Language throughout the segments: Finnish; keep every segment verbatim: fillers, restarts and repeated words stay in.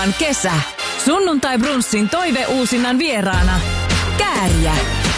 Kesä. Sunnuntai Brunssin toiveuusinnan vieraana. Kääriä.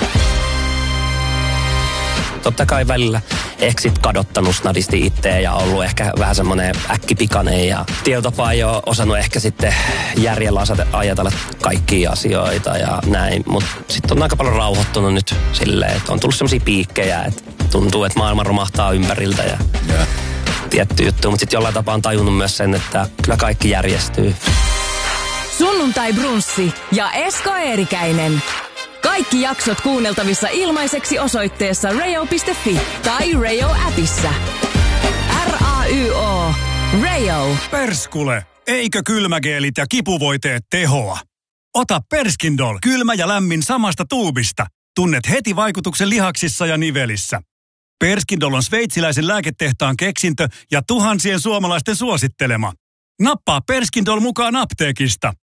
Totta kai välillä ehkä sit kadottanut snadisti itteen ja ollut ehkä vähän semmoinen äkkipikainen ja tietotapa ei ole osannut ehkä sitten järjellä ajatella kaikkia asioita ja näin. Mutta sitten on aika paljon rauhoittunut nyt silleen, että on tullut semmoisia piikkejä, että tuntuu, että maailma romahtaa ympäriltä ja yeah. tietty juttu. Mutta sitten jollain tapaa on tajunnut myös sen, että kyllä kaikki järjestyy. Sunnuntai Brunssi ja Esko Eerikäinen. Kaikki jaksot kuunneltavissa ilmaiseksi osoitteessa rayo piste fi tai Rayo-appissa. R A Y O. Rayo. Perskule, eikö kylmägeelit ja kipuvoiteet tehoa? Ota Perskindol, kylmä ja lämmin samasta tuubista. Tunnet heti vaikutuksen lihaksissa ja nivelissä. Perskindol on sveitsiläisen lääketehtaan keksintö ja tuhansien suomalaisten suosittelema. Nappaa Perskindol mukaan apteekista.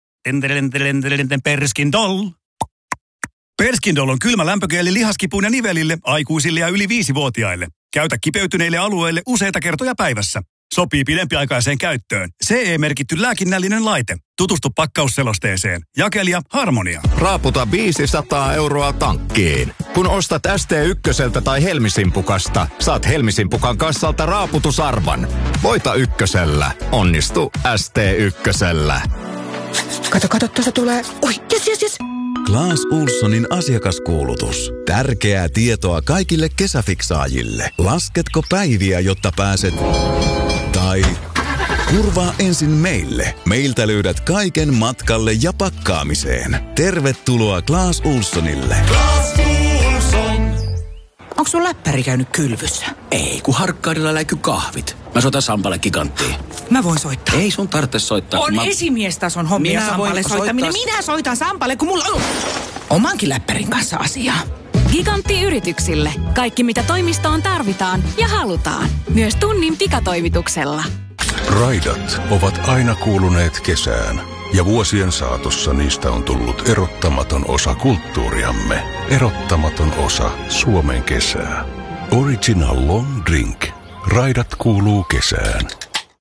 Perskindol. Perskindol on kylmä lämpögeeli lihaskipuun ja nivelille, aikuisille ja yli viisivuotiaille. Käytä kipeytyneille alueille useita kertoja päivässä. Sopii pidempiaikaiseen käyttöön. C E-merkitty lääkinnällinen laite. Tutustu pakkausselosteeseen. Jakelija Harmonia. Raaputa viisisataa euroa tankkiin. Kun ostat S T yksi tai Helmisimpukasta, saat Helmisimpukan kassalta raaputusarvan. Voita ykkösellä. Onnistu S T ykkösellä. Kato, kato, tuossa tulee. Oi, jes, jes, jes. Claes Ohlsonin asiakaskuulutus. Tärkeää tietoa kaikille kesäfiksaajille. Lasketko päiviä, jotta pääset... Tai... Kurvaa ensin meille. Meiltä löydät kaiken matkalle ja pakkaamiseen. Tervetuloa Claes Ohlsonille. Claes Ohlson. Onko sun läppäri käynyt kylvyssä? Ei, kun Harkkaudella läiky kahvit. Mä soitan Sampalle giganttiin. Mä voin soittaa. Ei sun tarvitse soittaa. On mä... esimiestason hommia Sampalle soittaminen. Soittaa... Minä soitan Sampalle, kun mulla on omankin läppärin kanssa asiaa. Gigantti yrityksille. Kaikki mitä toimistoon tarvitaan ja halutaan. Myös tunnin pikatoimituksella. Raidat ovat aina kuuluneet kesään. Ja vuosien saatossa niistä on tullut erottamaton osa kulttuuriamme. Erottamaton osa Suomen kesää. Original Long Drink. Raidat kuuluu kesään.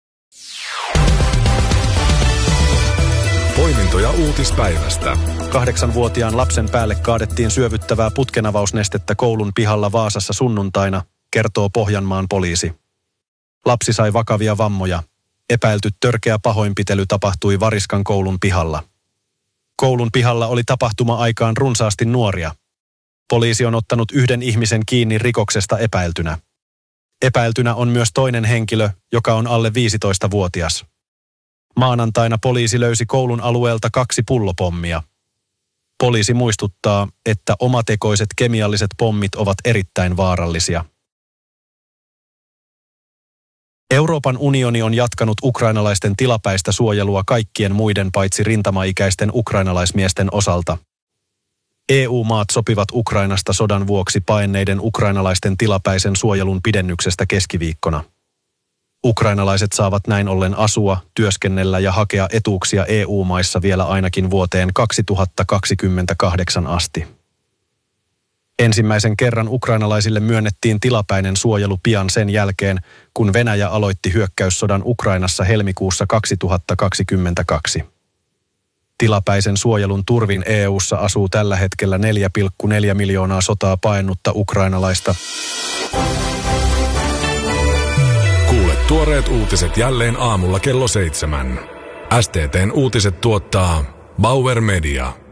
Poimintoja uutispäivästä. Kahdeksanvuotiaan lapsen päälle kaadettiin syövyttävää putkenavausnestettä koulun pihalla Vaasassa sunnuntaina, kertoo Pohjanmaan poliisi. Lapsi sai vakavia vammoja. Epäilty törkeä pahoinpitely tapahtui Variskan koulun pihalla. Koulun pihalla oli tapahtuma-aikaan runsaasti nuoria. Poliisi on ottanut yhden ihmisen kiinni rikoksesta epäiltynä. Epäiltynä on myös toinen henkilö, joka on alle viisitoistavuotias. Maanantaina poliisi löysi koulun alueelta kaksi pullopommia. Poliisi muistuttaa, että omatekoiset kemialliset pommit ovat erittäin vaarallisia. Euroopan unioni on jatkanut ukrainalaisten tilapäistä suojelua kaikkien muiden paitsi rintamaikäisten ukrainalaismiesten osalta. E U-maat sopivat Ukrainasta sodan vuoksi paenneiden ukrainalaisten tilapäisen suojelun pidennyksestä keskiviikkona. Ukrainalaiset saavat näin ollen asua, työskennellä ja hakea etuuksia E U-maissa vielä ainakin vuoteen kaksituhattakaksikymmentäkahdeksan asti. Ensimmäisen kerran ukrainalaisille myönnettiin tilapäinen suojelu pian sen jälkeen, kun Venäjä aloitti hyökkäyssodan Ukrainassa helmikuussa kaksituhattakaksikymmentäkaksi. Tilapäisen suojelun turvin E U:ssa asuu tällä hetkellä neljä pilkku neljä miljoonaa sotaa paennutta ukrainalaista. Kuule tuoreet uutiset jälleen aamulla kello seitsemän. S T T:n uutiset tuottaa Bauer Media.